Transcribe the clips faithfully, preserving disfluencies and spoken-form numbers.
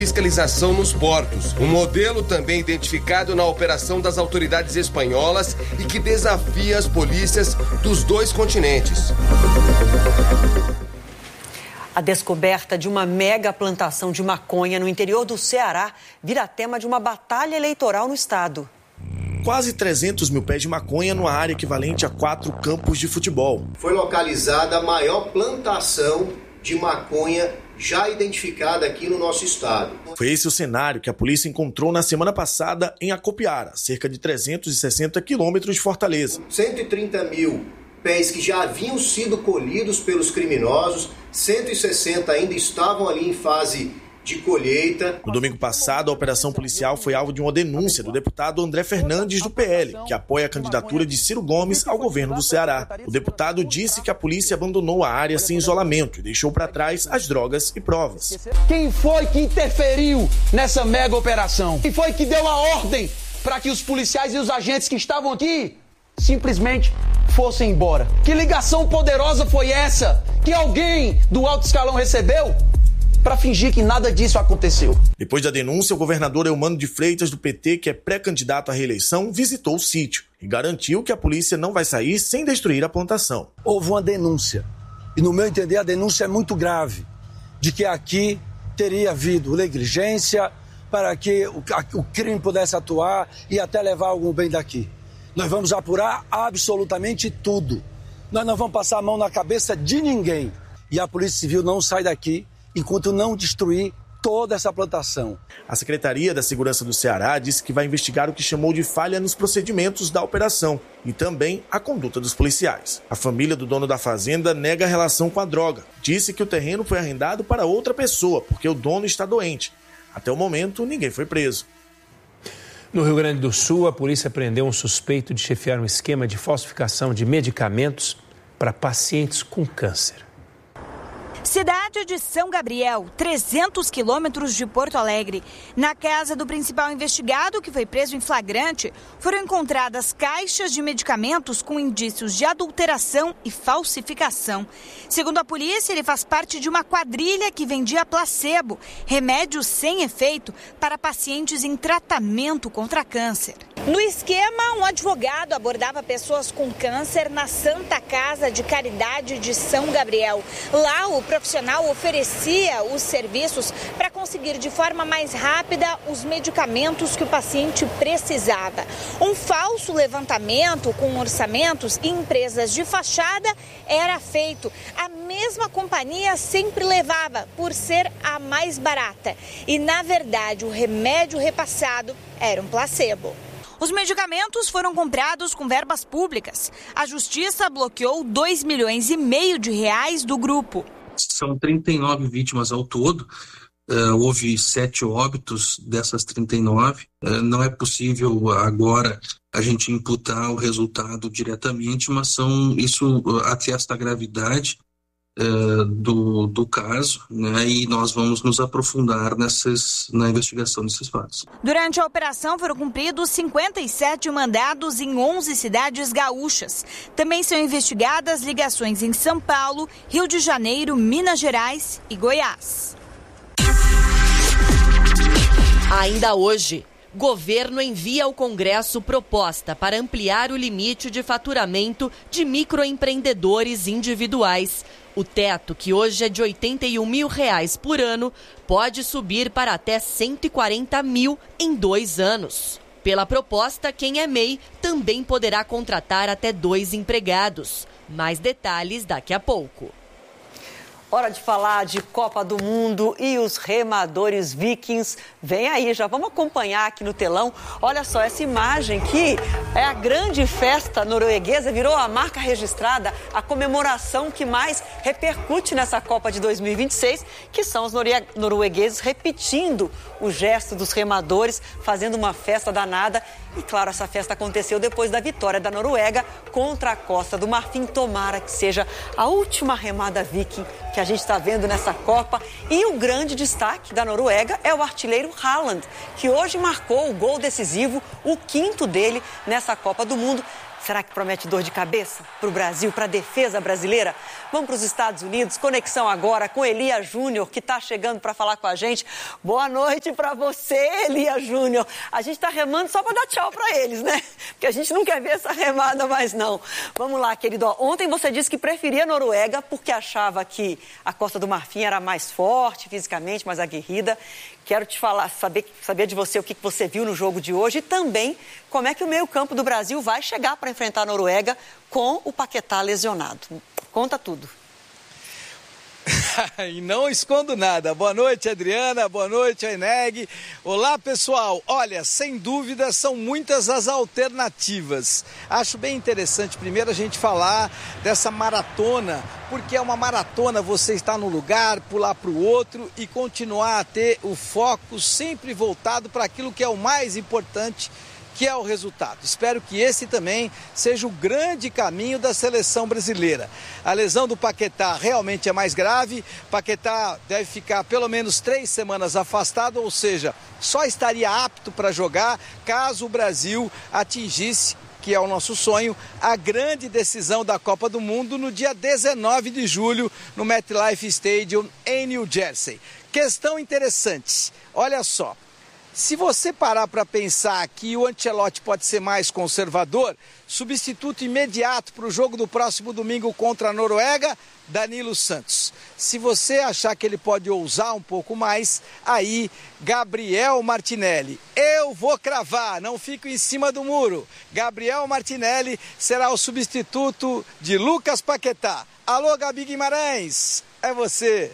Fiscalização nos portos, um modelo também identificado na operação das autoridades espanholas e que desafia as polícias dos dois continentes. A descoberta de uma mega plantação de maconha no interior do Ceará vira tema de uma batalha eleitoral no estado. Quase trezentos mil pés de maconha numa área equivalente a quatro campos de futebol. Foi localizada a maior plantação de maconha já identificada aqui no nosso estado. Foi esse o cenário que a polícia encontrou na semana passada em Acopiara, cerca de trezentos e sessenta quilômetros de Fortaleza. cento e trinta mil pés que já haviam sido colhidos pelos criminosos, cento e sessenta ainda estavam ali em fase de colheita. No domingo passado, a operação policial foi alvo de uma denúncia do deputado André Fernandes, do P L, que apoia a candidatura de Ciro Gomes ao governo do Ceará. O deputado disse que a polícia abandonou a área sem isolamento e deixou para trás as drogas e provas. Quem foi que interferiu nessa mega operação? Quem foi que deu a ordem para que os policiais e os agentes que estavam aqui simplesmente fossem embora? Que ligação poderosa foi essa que alguém do alto escalão recebeu para fingir que nada disso aconteceu? Depois da denúncia, o governador Eumano de Freitas, do P T, que é pré-candidato à reeleição, visitou o sítio e garantiu que a polícia não vai sair sem destruir a plantação. Houve uma denúncia, e no meu entender a denúncia é muito grave, de que aqui teria havido negligência para que o, o crime pudesse atuar e até levar algum bem daqui. Nós vamos apurar absolutamente tudo. Nós não vamos passar a mão na cabeça de ninguém. E a Polícia Civil não sai daqui enquanto não destruir toda essa plantação. A Secretaria da Segurança do Ceará disse que vai investigar o que chamou de falha nos procedimentos da operação e também a conduta dos policiais. A família do dono da fazenda nega a relação com a droga. Disse que o terreno foi arrendado para outra pessoa, porque o dono está doente. Até o momento, ninguém foi preso. No Rio Grande do Sul, a polícia prendeu um suspeito de chefiar um esquema de falsificação de medicamentos para pacientes com câncer. Cidade de São Gabriel, trezentos quilômetros de Porto Alegre. Na casa do principal investigado, que foi preso em flagrante, foram encontradas caixas de medicamentos com indícios de adulteração e falsificação. Segundo a polícia, ele faz parte de uma quadrilha que vendia placebo, remédios sem efeito, para pacientes em tratamento contra câncer. No esquema, um advogado abordava pessoas com câncer na Santa Casa de Caridade de São Gabriel. Lá, o profissional oferecia os serviços para conseguir de forma mais rápida os medicamentos que o paciente precisava. Um falso levantamento com orçamentos e empresas de fachada era feito. A mesma companhia sempre levava por ser a mais barata. E, na verdade, o remédio repassado era um placebo. Os medicamentos foram comprados com verbas públicas. A justiça bloqueou dois milhões e meio de reais do grupo. São trinta e nove vítimas ao todo. Uh, houve sete óbitos dessas trinta e nove. Uh, não é possível agora a gente imputar o resultado diretamente, mas são, isso uh, atesta a gravidade uh, do, do caso, né? E nós vamos nos aprofundar nessas, na investigação desses fatos. Durante a operação foram cumpridos cinquenta e sete mandados em onze cidades gaúchas. Também são investigadas ligações em São Paulo, Rio de Janeiro, Minas Gerais e Goiás. Ainda hoje, governo envia ao Congresso proposta para ampliar o limite de faturamento de microempreendedores individuais. O teto, que hoje é de oitenta e um mil reais por ano, pode subir para até cento e quarenta mil em dois anos. Pela proposta, quem é M E I também poderá contratar até dois empregados. Mais detalhes daqui a pouco. Hora de falar de Copa do Mundo e os remadores vikings. Vem aí, já vamos acompanhar aqui no telão. Olha só, essa imagem que é a grande festa norueguesa, virou a marca registrada, a comemoração que mais repercute nessa Copa de dois mil e vinte e seis, que são os noruegueses repetindo o gesto dos remadores, fazendo uma festa danada. E claro, essa festa aconteceu depois da vitória da Noruega contra a Costa do Marfim. Tomara que seja a última remada viking que a gente está vendo nessa Copa. E o grande destaque da Noruega é o artilheiro Haaland, que hoje marcou o gol decisivo, o quinto dele nessa Copa do Mundo. Será que promete dor de cabeça para o Brasil, para a defesa brasileira? Vamos para os Estados Unidos, conexão agora com Elia Júnior, que está chegando para falar com a gente. Boa noite para você, Elia Júnior. A gente está remando só para dar tchau para eles, né? Porque a gente não quer ver essa remada mais não. Vamos lá, querido. Ontem você disse que preferia a Noruega porque achava que a Costa do Marfim era mais forte fisicamente, mais aguerrida. Quero te falar, saber, saber de você o que você viu no jogo de hoje e também como é que o meio-campo do Brasil vai chegar para enfrentar a Noruega com o Paquetá lesionado. Conta tudo. E não escondo nada. Boa noite, Adriana. Boa noite, Eneg. Olá, pessoal. Olha, sem dúvida, são muitas as alternativas. Acho bem interessante, primeiro, a gente falar dessa maratona, porque é uma maratona, você está num lugar, pular para o outro e continuar a ter o foco sempre voltado para aquilo que é o mais importante, que é o resultado. Espero que esse também seja o grande caminho da seleção brasileira. A lesão do Paquetá realmente é mais grave. Paquetá deve ficar pelo menos três semanas afastado, ou seja, só estaria apto para jogar caso o Brasil atingisse, que é o nosso sonho, a grande decisão da Copa do Mundo no dia dezenove de julho no MetLife Stadium em New Jersey. Questão interessante, olha só. Se você parar para pensar que o Ancelotti pode ser mais conservador, substituto imediato para o jogo do próximo domingo contra a Noruega, Danilo Santos. Se você achar que ele pode ousar um pouco mais, aí Gabriel Martinelli. Eu vou cravar, não fico em cima do muro. Gabriel Martinelli será o substituto de Lucas Paquetá. Alô, Gabi Guimarães, é você.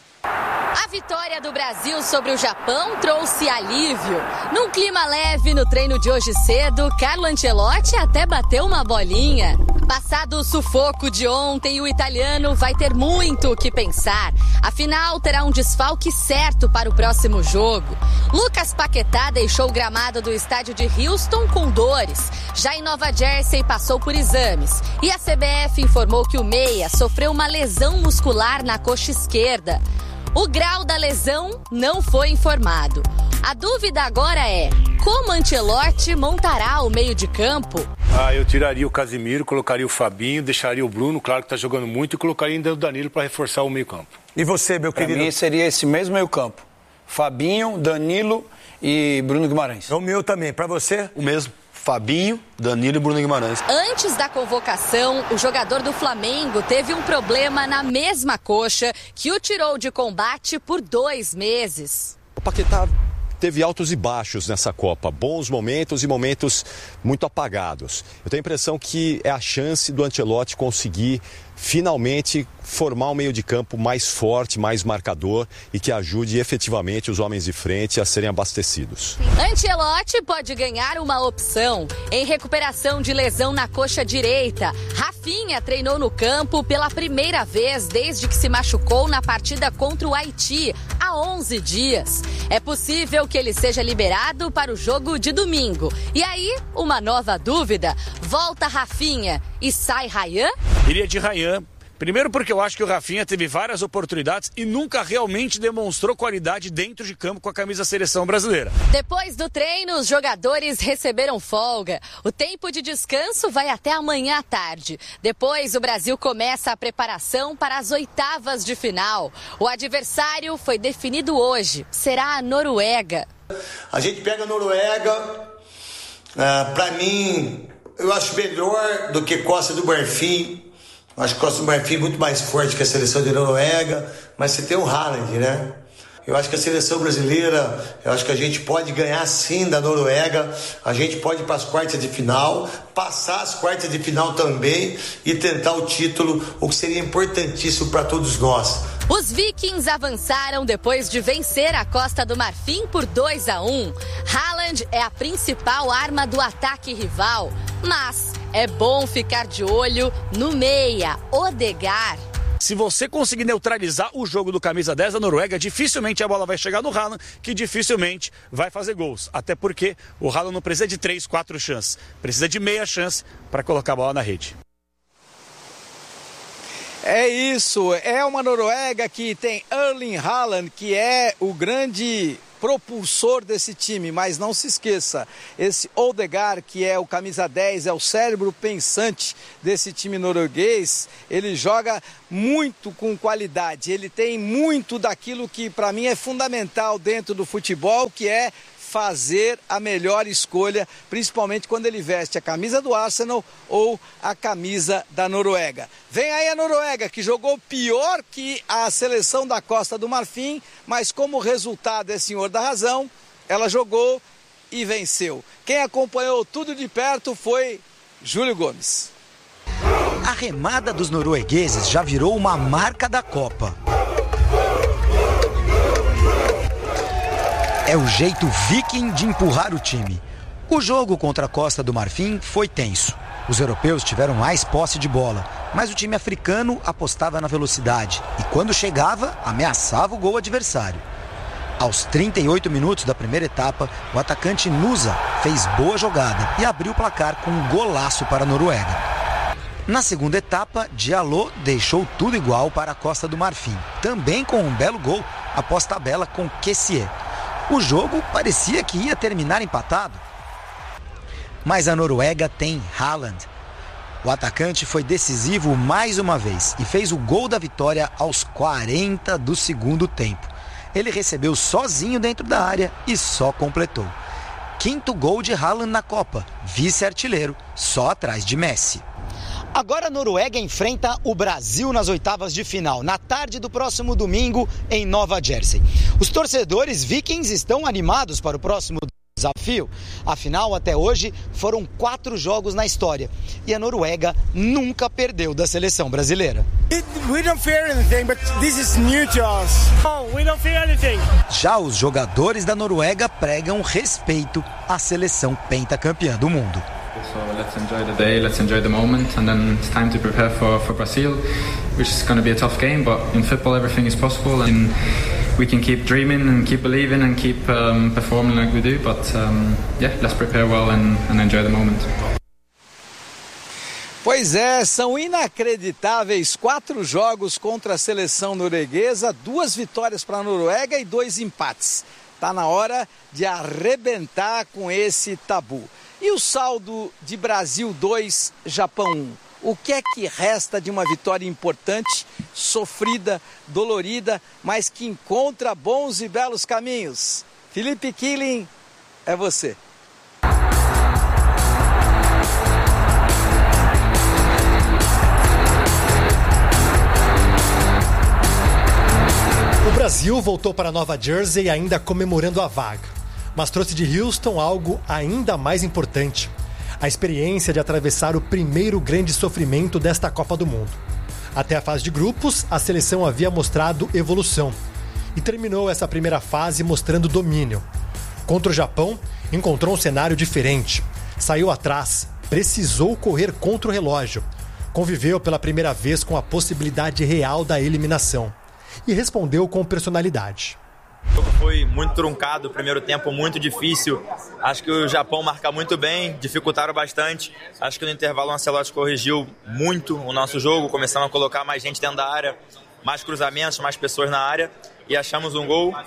A vitória do Brasil sobre o Japão trouxe alívio. Num clima leve no treino de hoje cedo, Carlo Ancelotti até bateu uma bolinha. Passado o sufoco de ontem, o italiano vai ter muito o que pensar. Afinal, terá um desfalque certo para o próximo jogo. Lucas Paquetá deixou o gramado do estádio de Houston com dores. Já em Nova Jersey, passou por exames. E a C B F informou que o meia sofreu uma lesão muscular na coxa esquerda. O grau da lesão não foi informado. A dúvida agora é, como Ancelotti montará o meio de campo? Ah, eu tiraria o Casimiro, colocaria o Fabinho, deixaria o Bruno, claro que está jogando muito, e colocaria ainda o Danilo para reforçar o meio campo. E você, meu querido? Para mim seria esse mesmo meio campo. Fabinho, Danilo e Bruno Guimarães. É o meu também. Para você? O mesmo. Fabinho, Danilo e Bruno Guimarães. Antes da convocação, o jogador do Flamengo teve um problema na mesma coxa que o tirou de combate por dois meses. O Paquetá teve altos e baixos nessa Copa, bons momentos e momentos muito apagados. Eu tenho a impressão que é a chance do Ancelotti conseguir finalmente formar um meio de campo mais forte, mais marcador e que ajude efetivamente os homens de frente a serem abastecidos. Ancelotti pode ganhar uma opção. Em recuperação de lesão na coxa direita, Rafinha treinou no campo pela primeira vez desde que se machucou na partida contra o Haiti há onze dias. É possível que ele seja liberado para o jogo de domingo. E aí, uma nova dúvida: volta Rafinha e sai Ryan? Iria de Ryan. Primeiro porque eu acho que o Rafinha teve várias oportunidades e nunca realmente demonstrou qualidade dentro de campo com a camisa da seleção brasileira. Depois do treino, os jogadores receberam folga. O tempo de descanso vai até amanhã à tarde. Depois, o Brasil começa a preparação para as oitavas de final. O adversário foi definido hoje. Será a Noruega. A gente pega a Noruega, uh, para mim, eu acho melhor do que Costa do Marfim. Acho que Costa do Marfim é muito mais forte que a seleção de Noruega, mas você tem o Haaland, né? Eu acho que a seleção brasileira, eu acho que a gente pode ganhar sim da Noruega, a gente pode ir para as quartas de final, passar as quartas de final também e tentar o título, o que seria importantíssimo para todos nós. Os Vikings avançaram depois de vencer a Costa do Marfim por dois a um. Haaland é a principal arma do ataque rival, mas é bom ficar de olho no meia, Odegaard. Se você conseguir neutralizar o jogo do camisa dez da Noruega, dificilmente a bola vai chegar no Haaland, que dificilmente vai fazer gols. Até porque o Haaland não precisa de três, quatro chances. Precisa de meia chance para colocar a bola na rede. É isso, é uma Noruega que tem Erling Haaland, que é o grande propulsor desse time, mas não se esqueça, esse Odegaard, que é o camisa dez, é o cérebro pensante desse time norueguês, ele joga muito com qualidade, ele tem muito daquilo que para mim é fundamental dentro do futebol, que é fazer a melhor escolha, principalmente quando ele veste a camisa do Arsenal ou a camisa da Noruega. Vem aí a Noruega, que jogou pior que a seleção da Costa do Marfim, mas como resultado é senhor da razão, ela jogou e venceu. Quem acompanhou tudo de perto foi Júlio Gomes. A remada dos noruegueses já virou uma marca da Copa. É o jeito viking de empurrar o time. O jogo contra a Costa do Marfim foi tenso. Os europeus tiveram mais posse de bola, mas o time africano apostava na velocidade e, quando chegava, ameaçava o gol adversário. Aos trinta e oito minutos da primeira etapa, o atacante Nusa fez boa jogada e abriu o placar com um golaço para a Noruega. Na segunda etapa, Diallo deixou tudo igual para a Costa do Marfim, também com um belo gol após tabela com Kessié. O jogo parecia que ia terminar empatado. Mas a Noruega tem Haaland. O atacante foi decisivo mais uma vez e fez o gol da vitória aos quarenta do segundo tempo. Ele recebeu sozinho dentro da área e só completou. Quinto gol de Haaland na Copa, vice-artilheiro, só atrás de Messi. Agora a Noruega enfrenta o Brasil nas oitavas de final, na tarde do próximo domingo, em Nova Jersey. Os torcedores vikings estão animados para o próximo desafio. Afinal, até hoje, foram quatro jogos na história. E a Noruega nunca perdeu da seleção brasileira. We don't fear anything, but this is new to us. Oh, we don't fear anything. Já os jogadores da Noruega pregam respeito à seleção pentacampeã do mundo. So let's enjoy the day, let's enjoy the moment, and then it's time to prepare for, for Brazil, which is going to be a tough game, but in football everything is possible, and we can keep dreaming and keep believing and keep um, performing like we do, but um, yeah, let's prepare well and, and enjoy the moment. Pois é, são inacreditáveis quatro jogos contra a seleção norueguesa, duas vitórias para a Noruega e dois empates. Tá na hora de arrebentar com esse tabu. E o saldo de Brasil dois, Japão um? O que é que resta de uma vitória importante, sofrida, dolorida, mas que encontra bons e belos caminhos? Felipe Killing, é você. O Brasil voltou para Nova Jersey ainda comemorando a vaga. Mas trouxe de Houston algo ainda mais importante: a experiência de atravessar o primeiro grande sofrimento desta Copa do Mundo. Até a fase de grupos, a seleção havia mostrado evolução e terminou essa primeira fase mostrando domínio. Contra o Japão, encontrou um cenário diferente. Saiu atrás, precisou correr contra o relógio, conviveu pela primeira vez com a possibilidade real da eliminação e respondeu com personalidade. O jogo foi muito truncado, o primeiro tempo muito difícil. Acho que o Japão marca muito bem, dificultaram bastante. Acho que no intervalo o Ancelotti corrigiu muito o nosso jogo, começamos a colocar mais gente dentro da área, mais cruzamentos, mais pessoas na área e achamos um gol.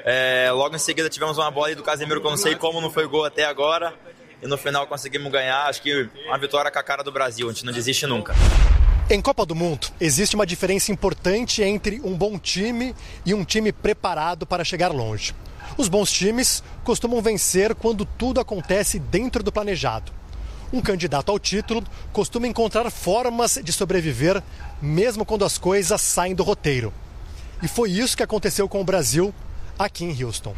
É, logo em seguida tivemos uma bola aí do Casemiro que eu não sei como não foi gol até agora e no final conseguimos ganhar. Acho que uma vitória com a cara do Brasil, a gente não desiste nunca. Em Copa do Mundo, existe uma diferença importante entre um bom time e um time preparado para chegar longe. Os bons times costumam vencer quando tudo acontece dentro do planejado. Um candidato ao título costuma encontrar formas de sobreviver mesmo quando as coisas saem do roteiro. E foi isso que aconteceu com o Brasil aqui em Houston.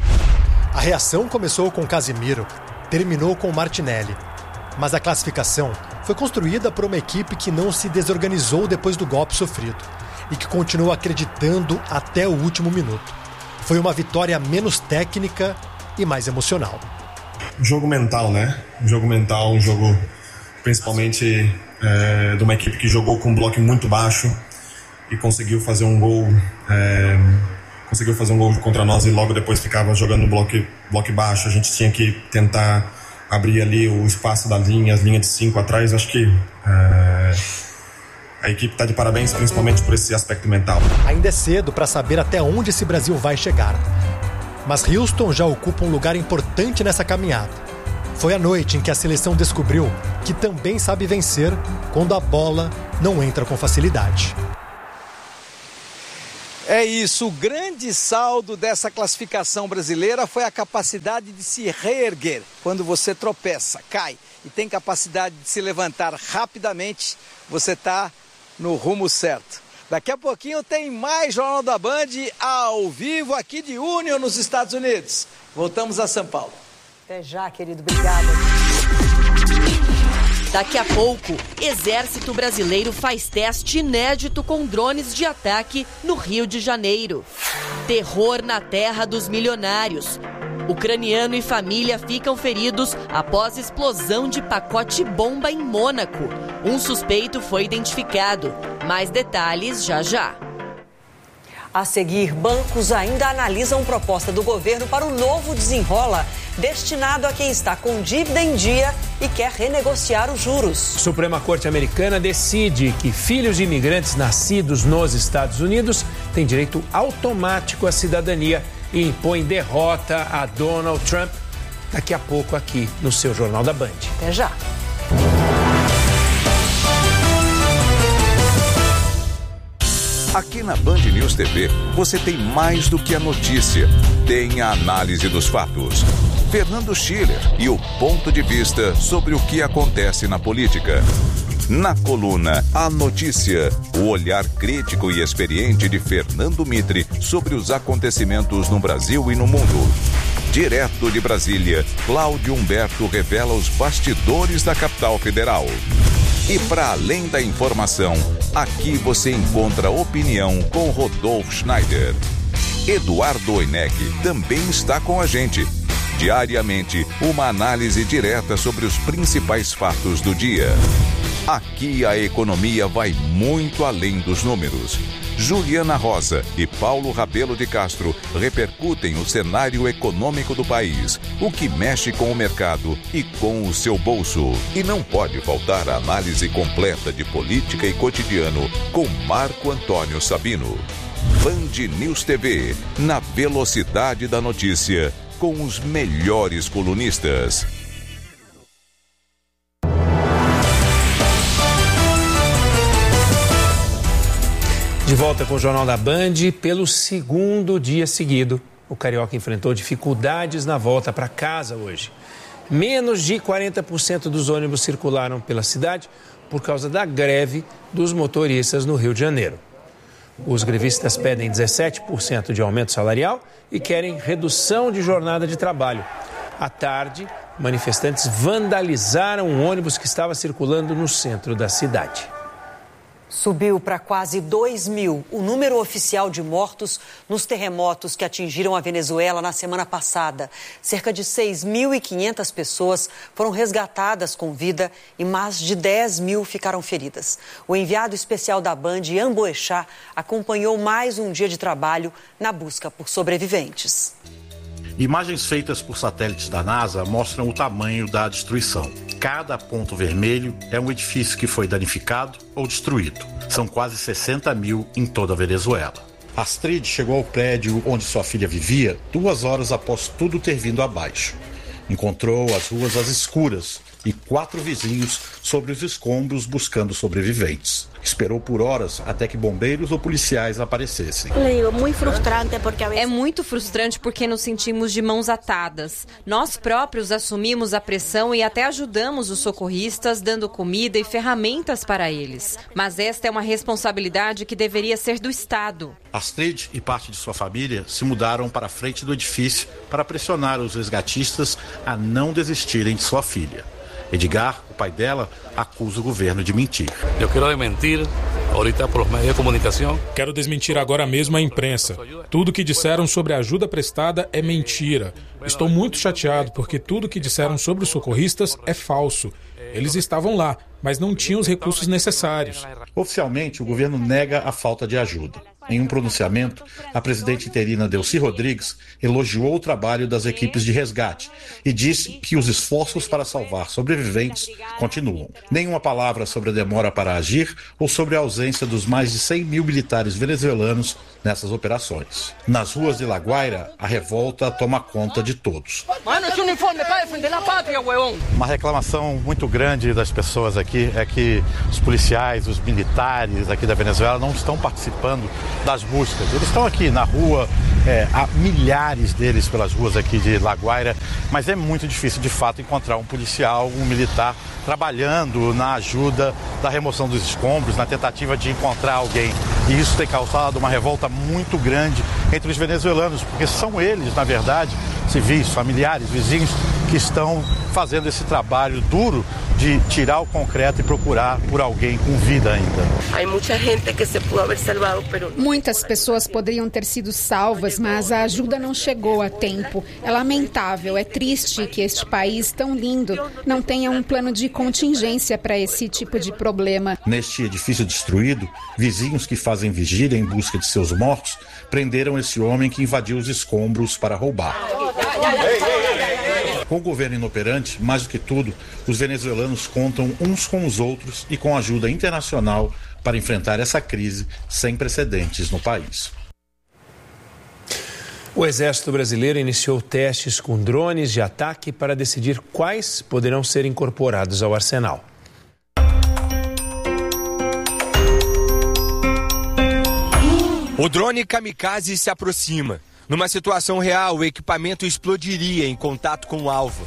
A reação começou com Casemiro, terminou com Martinelli. Mas a classificação foi construída por uma equipe que não se desorganizou depois do golpe sofrido e que continuou acreditando até o último minuto. Foi uma vitória menos técnica e mais emocional. Jogo mental, né? Um jogo mental, um jogo principalmente é, de uma equipe que jogou com um bloco muito baixo e conseguiu fazer um gol, é, conseguiu fazer um gol contra nós e logo depois ficava jogando no bloco, bloco baixo. A gente tinha que tentar abrir ali o espaço da linha, as linhas de cinco atrás. Acho que é, a equipe está de parabéns, principalmente por esse aspecto mental. Ainda é cedo para saber até onde esse Brasil vai chegar. Mas Houston já ocupa um lugar importante nessa caminhada. Foi a noite em que a seleção descobriu que também sabe vencer quando a bola não entra com facilidade. É isso, o grande saldo dessa classificação brasileira foi a capacidade de se reerguer. Quando você tropeça, cai e tem capacidade de se levantar rapidamente, você está no rumo certo. Daqui a pouquinho tem mais Jornal da Band ao vivo aqui de Union, nos Estados Unidos. Voltamos a São Paulo. Até já, querido. Obrigada. Daqui a pouco, Exército Brasileiro faz teste inédito com drones de ataque no Rio de Janeiro. Terror na terra dos milionários. Ucraniano e família ficam feridos após explosão de pacote bomba em Mônaco. Um suspeito foi identificado. Mais detalhes já já. A seguir, bancos ainda analisam proposta do governo para o novo desenrola, destinado a quem está com dívida em dia e quer renegociar os juros. Suprema Corte Americana decide que filhos de imigrantes nascidos nos Estados Unidos têm direito automático à cidadania e impõe derrota a Donald Trump. Daqui a pouco aqui no seu Jornal da Band. Até já. Aqui na Band News T V, você tem mais do que a notícia. Tem a análise dos fatos. Fernando Schiller e o ponto de vista sobre o que acontece na política. Na coluna A Notícia, o olhar crítico e experiente de Fernando Mitre sobre os acontecimentos no Brasil e no mundo. Direto de Brasília, Cláudio Humberto revela os bastidores da capital federal. E para além da informação, aqui você encontra opinião com Rodolfo Schneider. Eduardo Oineg também está com a gente. Diariamente, uma análise direta sobre os principais fatos do dia. Aqui a economia vai muito além dos números. Juliana Rosa e Paulo Rabelo de Castro repercutem o cenário econômico do país, o que mexe com o mercado e com o seu bolso. E não pode faltar a análise completa de política e cotidiano com Marco Antônio Sabino. Band News T V, na velocidade da notícia, com os melhores colunistas. De volta com o Jornal da Band, pelo segundo dia seguido, o Carioca enfrentou dificuldades na volta para casa hoje. Menos de quarenta por cento dos ônibus circularam pela cidade por causa da greve dos motoristas no Rio de Janeiro. Os grevistas pedem dezessete por cento de aumento salarial e querem redução de jornada de trabalho. À tarde, manifestantes vandalizaram um ônibus que estava circulando no centro da cidade. Subiu para quase dois mil o número oficial de mortos nos terremotos que atingiram a Venezuela na semana passada. Cerca de seis mil e quinhentas pessoas foram resgatadas com vida e mais de dez mil ficaram feridas. O enviado especial da Band, Ian Boechat, acompanhou mais um dia de trabalho na busca por sobreviventes. Imagens feitas por satélites da NASA mostram o tamanho da destruição. Cada ponto vermelho é um edifício que foi danificado ou destruído. São quase sessenta mil em toda a Venezuela. Astrid chegou ao prédio onde sua filha vivia duas horas após tudo ter vindo abaixo. Encontrou as ruas às escuras e quatro vizinhos sobre os escombros buscando sobreviventes. Esperou por horas até que bombeiros ou policiais aparecessem. É muito frustrante porque nos sentimos de mãos atadas. Nós próprios assumimos a pressão e até ajudamos os socorristas, dando comida e ferramentas para eles. Mas esta é uma responsabilidade que deveria ser do Estado. Astrid e parte de sua família se mudaram para a frente do edifício para pressionar os resgatistas a não desistirem de sua filha. Edgar, o pai dela, acusa o governo de mentir. Eu quero desmentir ahorita por meios de comunicação. Quero desmentir agora mesmo a imprensa. Tudo que disseram sobre a ajuda prestada é mentira. Estou muito chateado porque tudo que disseram sobre os socorristas é falso. Eles estavam lá, mas não tinham os recursos necessários. Oficialmente, o governo nega a falta de ajuda. Em um pronunciamento, a presidente interina Delcy Rodrigues elogiou o trabalho das equipes de resgate e disse que os esforços para salvar sobreviventes continuam. Nenhuma palavra sobre a demora para agir ou sobre a ausência dos mais de cem mil militares venezuelanos nessas operações. Nas ruas de La Guaira, a revolta toma conta de todos. Uma reclamação muito grande das pessoas aqui é que os policiais, os militares aqui da Venezuela não estão participando das buscas. Eles estão aqui na rua, é, há milhares deles pelas ruas aqui de La Guaira, mas é muito difícil de fato encontrar um policial, um militar trabalhando na ajuda da remoção dos escombros, na tentativa de encontrar alguém. E isso tem causado uma revolta muito grande entre os venezuelanos, porque são eles, na verdade, civis, familiares, vizinhos, que estão fazendo esse trabalho duro de tirar o concreto e procurar por alguém com vida ainda. Muitas pessoas poderiam ter sido salvas, mas a ajuda não chegou a tempo. É lamentável, é triste que este país tão lindo não tenha um plano de contingência para esse tipo de problema. Neste edifício destruído, vizinhos que fazem vigília em busca de seus mortos prenderam esse homem que invadiu os escombros para roubar. Com o governo inoperante, mais do que tudo, os venezuelanos contam uns com os outros e com ajuda internacional para enfrentar essa crise sem precedentes no país. O Exército Brasileiro iniciou testes com drones de ataque para decidir quais poderão ser incorporados ao arsenal. O drone kamikaze se aproxima. Numa situação real, o equipamento explodiria em contato com o alvo.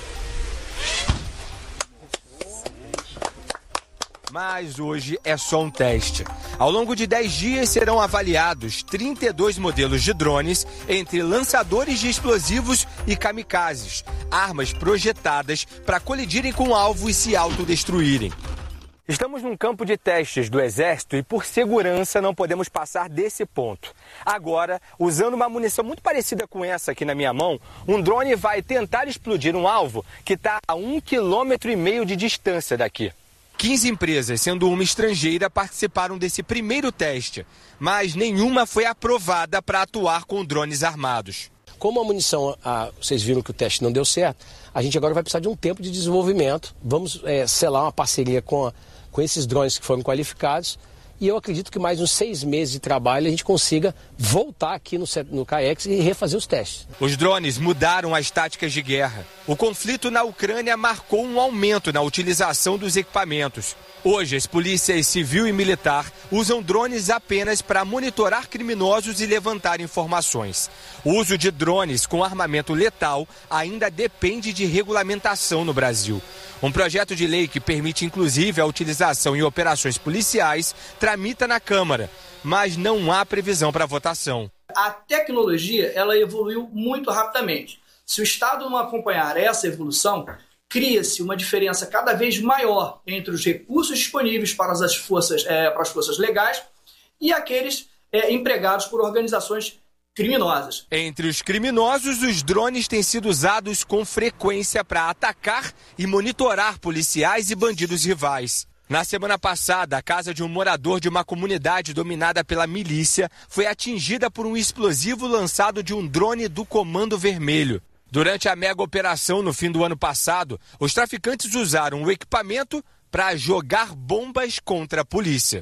Mas hoje é só um teste. Ao longo de dez dias serão avaliados trinta e dois modelos de drones, entre lançadores de explosivos e kamikazes, armas projetadas para colidirem com o alvo e se autodestruírem. Estamos num campo de testes do Exército e, por segurança, não podemos passar desse ponto. Agora, usando uma munição muito parecida com essa aqui na minha mão, um drone vai tentar explodir um alvo que está a um quilômetro e meio de distância daqui. quinze empresas, sendo uma estrangeira, participaram desse primeiro teste, mas nenhuma foi aprovada para atuar com drones armados. Como a munição, ah, vocês viram que o teste não deu certo, a gente agora vai precisar de um tempo de desenvolvimento. Vamos é, selar uma parceria com, a, com esses drones que foram qualificados. E eu acredito que mais uns seis meses de trabalho a gente consiga voltar aqui no, no CAEX e refazer os testes. Os drones mudaram as táticas de guerra. O conflito na Ucrânia marcou um aumento na utilização dos equipamentos. Hoje, as polícias civil e militar usam drones apenas para monitorar criminosos e levantar informações. O uso de drones com armamento letal ainda depende de regulamentação no Brasil. Um projeto de lei que permite inclusive a utilização em operações policiais tramita na Câmara, mas não há previsão para votação. A tecnologia ela evoluiu muito rapidamente. Se o Estado não acompanhar essa evolução, cria-se uma diferença cada vez maior entre os recursos disponíveis para as forças, é, para as forças legais e aqueles é, empregados por organizações criminosas. Entre os criminosos, os drones têm sido usados com frequência para atacar e monitorar policiais e bandidos rivais. Na semana passada, a casa de um morador de uma comunidade dominada pela milícia foi atingida por um explosivo lançado de um drone do Comando Vermelho. Durante a mega operação no fim do ano passado, os traficantes usaram o equipamento para jogar bombas contra a polícia.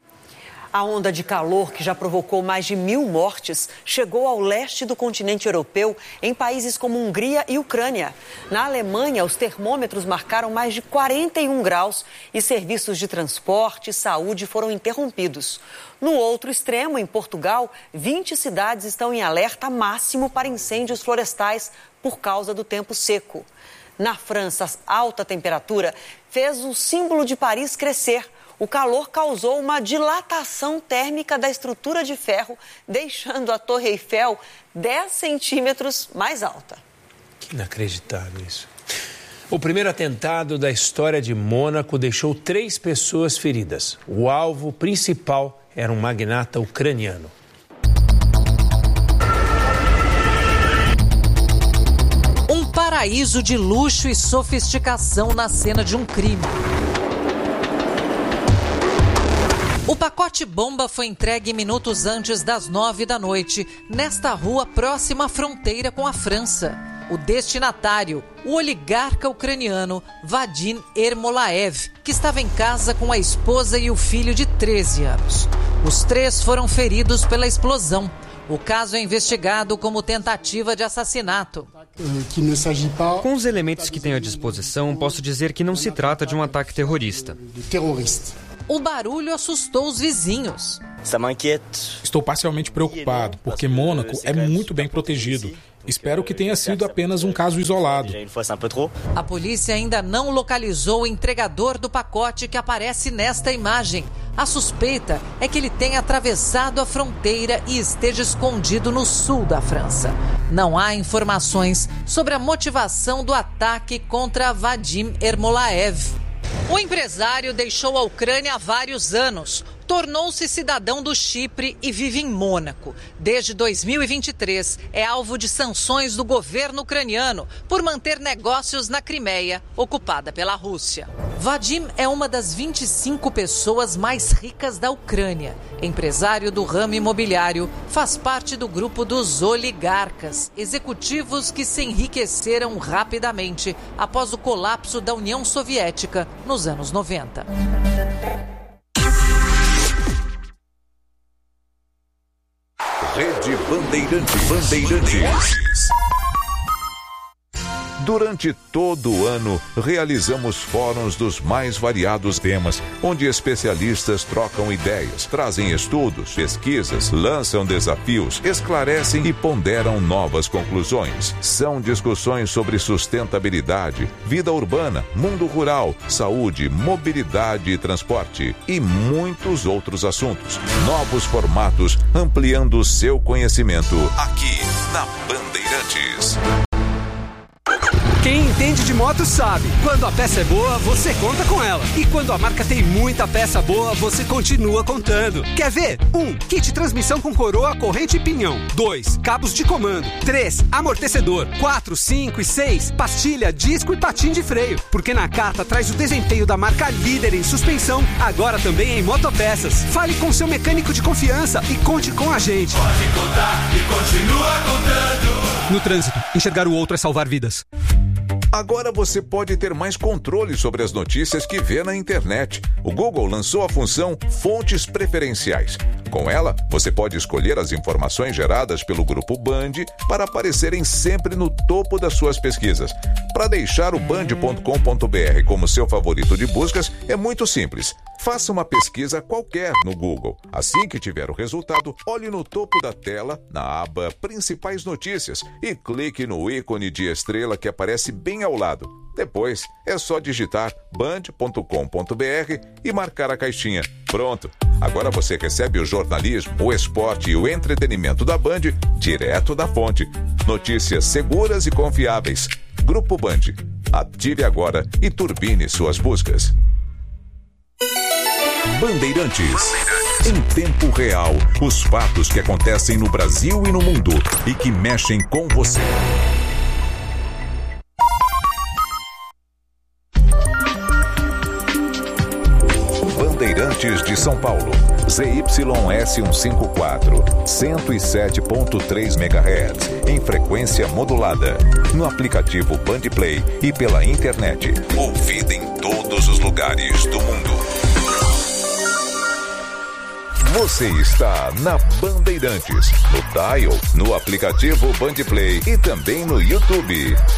A onda de calor, que já provocou mais de mil mortes, chegou ao leste do continente europeu, em países como Hungria e Ucrânia. Na Alemanha, os termômetros marcaram mais de quarenta e um graus e serviços de transporte e saúde foram interrompidos. No outro extremo, em Portugal, vinte cidades estão em alerta máximo para incêndios florestais por causa do tempo seco. Na França, a alta temperatura fez o símbolo de Paris crescer. O calor causou uma dilatação térmica da estrutura de ferro, deixando a Torre Eiffel dez centímetros mais alta. Que inacreditável isso. O primeiro atentado da história de Mônaco deixou três pessoas feridas. O alvo principal era um magnata ucraniano. Um paraíso de luxo e sofisticação na cena de um crime. O pacote bomba foi entregue minutos antes das nove da noite, nesta rua próxima à fronteira com a França. O destinatário, o oligarca ucraniano Vadim Ermolaev, que estava em casa com a esposa e o filho de treze anos. Os três foram feridos pela explosão. O caso é investigado como tentativa de assassinato. Com os elementos que tenho à disposição, posso dizer que não se trata de um ataque terrorista. O barulho assustou os vizinhos. Estou parcialmente preocupado, porque Mônaco é muito bem protegido. Espero que tenha sido apenas um caso isolado. A polícia ainda não localizou o entregador do pacote que aparece nesta imagem. A suspeita é que ele tenha atravessado a fronteira e esteja escondido no sul da França. Não há informações sobre a motivação do ataque contra Vadim Ermolaev. O empresário deixou a Ucrânia há vários anos. Tornou-se cidadão do Chipre e vive em Mônaco. Desde dois mil e vinte e três, é alvo de sanções do governo ucraniano por manter negócios na Crimeia, ocupada pela Rússia. Vadim é uma das vinte e cinco pessoas mais ricas da Ucrânia. Empresário do ramo imobiliário, faz parte do grupo dos oligarcas, executivos que se enriqueceram rapidamente após o colapso da União Soviética nos anos noventa. Rede Bandeirantes. Bandeirantes. Durante todo o ano, realizamos fóruns dos mais variados temas, onde especialistas trocam ideias, trazem estudos, pesquisas, lançam desafios, esclarecem e ponderam novas conclusões. São discussões sobre sustentabilidade, vida urbana, mundo rural, saúde, mobilidade e transporte e muitos outros assuntos. Novos formatos, ampliando o seu conhecimento aqui na Bandeirantes. Quem entende de moto sabe, quando a peça é boa, você conta com ela. E quando a marca tem muita peça boa, você continua contando. Quer ver? um. Kit transmissão com coroa, corrente e pinhão. dois. Cabos de comando. três. Amortecedor. quatro, cinco e seis. Pastilha, disco e patim de freio. Porque Nakata traz o desempenho da marca líder em suspensão, agora também em motopeças. Fale com seu mecânico de confiança e conte com a gente. Pode contar e continua contando. No trânsito, enxergar o outro é salvar vidas. Agora você pode ter mais controle sobre as notícias que vê na internet. O Google lançou a função Fontes Preferenciais. Com ela, você pode escolher as informações geradas pelo Grupo Band para aparecerem sempre no topo das suas pesquisas. Para deixar o band ponto com ponto br como seu favorito de buscas, é muito simples. Faça uma pesquisa qualquer no Google. Assim que tiver o resultado, olhe no topo da tela, na aba Principais Notícias, e clique no ícone de estrela que aparece bem ao lado. Depois, é só digitar band ponto com ponto br e marcar a caixinha. Pronto! Agora você recebe o jornalismo, o esporte e o entretenimento da Band direto da fonte. Notícias seguras e confiáveis. Grupo Band. Ative agora e turbine suas buscas. Bandeirantes. Em tempo real, os fatos que acontecem no Brasil e no mundo e que mexem com você. Bandeirantes de São Paulo, Z Y S cento e cinquenta e quatro, cento e sete ponto três megahertz, em frequência modulada, no aplicativo Bandplay e pela internet, ouvida em todos os lugares do mundo. Você está na Bandeirantes, no dial, no aplicativo Bandplay e também no YouTube.